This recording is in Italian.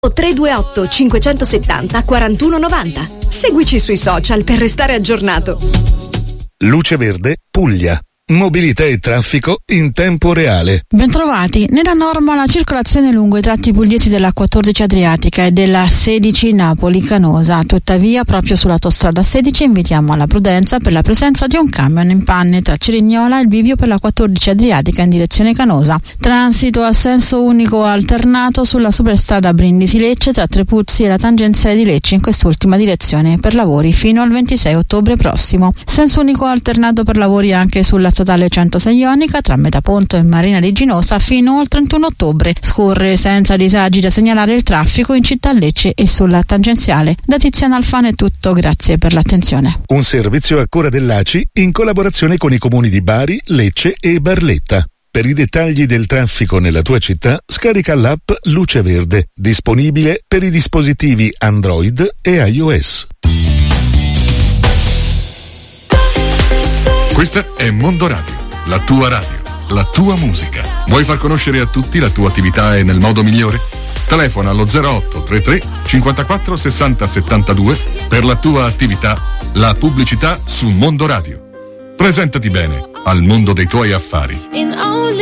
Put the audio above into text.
328 570 4190. Seguici sui social per restare aggiornato. Luce Verde Puglia. Mobilità e traffico in tempo reale. Bentrovati. Nella norma la circolazione lungo i tratti pugliesi della 14 Adriatica e della 16 Napoli-Canosa. Tuttavia, proprio sull'autostrada 16 invitiamo alla prudenza per la presenza di un camion in panne tra Cerignola e il bivio per la 14 Adriatica in direzione Canosa. Transito a senso unico alternato sulla superstrada Brindisi-Lecce tra Trepuzzi e la tangenziale di Lecce in quest'ultima direzione per lavori fino al 26 ottobre prossimo. Senso unico alternato per lavori anche sulla statale 106 Ionica tra Metaponto e Marina Reginosa fino al 31 ottobre. Scorre senza disagi da segnalare il traffico in città Lecce e sulla tangenziale. Da Tiziana Alfano è tutto, grazie per l'attenzione. Un servizio a cura dell'ACI in collaborazione con i comuni di Bari, Lecce e Barletta. Per i dettagli del traffico nella tua città, scarica l'app Luce Verde, disponibile per i dispositivi Android e iOS. Questa è Mondo Radio, la tua radio, la tua musica. Vuoi far conoscere a tutti la tua attività e nel modo migliore? Telefona allo 0833 54 60 72 per la tua attività, la pubblicità su Mondo Radio. Presentati bene al mondo dei tuoi affari.